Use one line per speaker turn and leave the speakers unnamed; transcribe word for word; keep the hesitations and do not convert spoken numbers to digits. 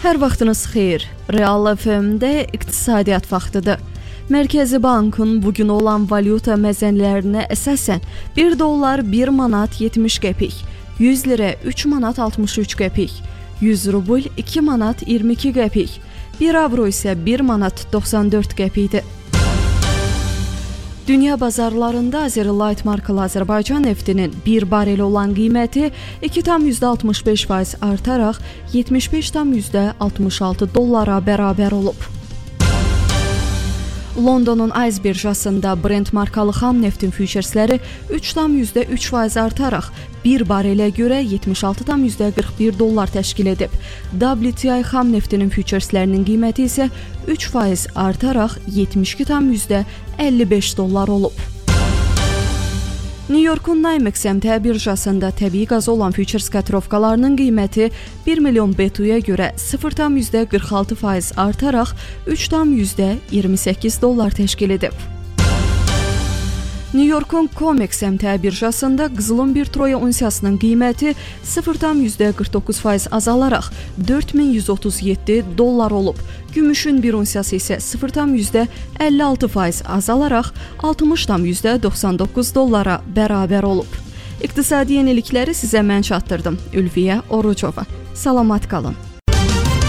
Hər vaxtınız xeyir. Real F M-də iqtisadiyyat vaxtıdır. Mərkəzi Bankın bugün olan valyuta məzənlərinə əsasən bir dollar bir manat yetmiş qəpik, yüz lirə üç manat altmış üç qəpik, yüz rubl iki manat iyirmi iki qəpik, bir avro isə bir manat doxsan dörd qəpikdir. Dünya bazarlarında Azerlight markalı Azərbaycan neftinin bir bareli olan qiyməti iki tam altmış beş faiz artaraq yetmiş beş tam altmış altı dollara bərabər olub. Londonun Ayz birjasında Brent markalı xam neftin füçersləri üç tam üç faiz artaraq bir barelə görə yetmiş altı tam qırx bir dollar təşkil edib. W T I xam neftinin füçerslərinin qiyməti isə üç faiz artaraq yetmiş iki tam əlli beş dollar olub. New Yorkun Nymex M T birjasında təbii qaz olan füçers kotirovkalarının qiyməti bir milyon B T U-ya görə sıfır tam qırx altı faiz artaraq üç tam iyirmi səkkiz dollar təşkil edib. New Yorkun Comex M T birjasında qızılın bir troya unsiyasının qiyməti sıfır tam qırx doqquz faiz azalaraq dörd min yüz otuz yeddi dollar olub. Gümüşün bir unsiyası isə sıfır tam əlli altı faiz azalaraq altmış tam doxsan doqquz dollara bərabər olub. İqtisadi yenilikləri sizə mən çatdırdım. Ülviyə Orucova. Salamat qalın.